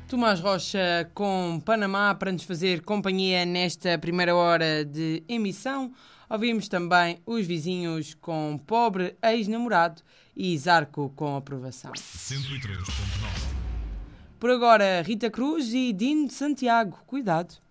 Tomás Rocha com Panamá para nos fazer companhia nesta primeira hora de emissão. Ouvimos também Os Vizinhos com Pobre Ex-Namorado e Zarco com Aprovação. 103.9. Por agora, Rita Cruz e Dino de Santiago. Cuidado.